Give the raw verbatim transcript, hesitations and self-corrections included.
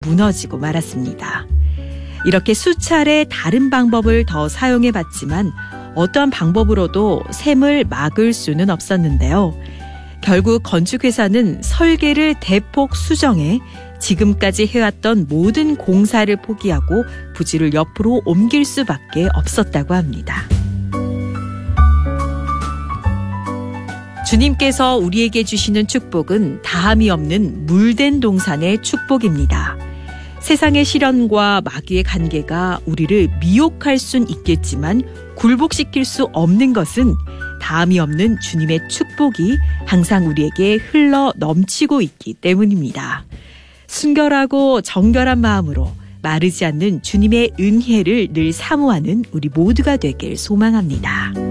무너지고 말았습니다. 이렇게 수차례 다른 방법을 더 사용해 봤지만 어떠한 방법으로도 샘을 막을 수는 없었는데요. 결국 건축회사는 설계를 대폭 수정해 지금까지 해왔던 모든 공사를 포기하고 부지를 옆으로 옮길 수밖에 없었다고 합니다. 주님께서 우리에게 주시는 축복은 다함이 없는 물된 동산의 축복입니다. 세상의 시련과 마귀의 관계가 우리를 미혹할 순 있겠지만 굴복시킬 수 없는 것은 다함이 없는 주님의 축복이 항상 우리에게 흘러 넘치고 있기 때문입니다. 순결하고 정결한 마음으로 마르지 않는 주님의 은혜를 늘 사모하는 우리 모두가 되길 소망합니다.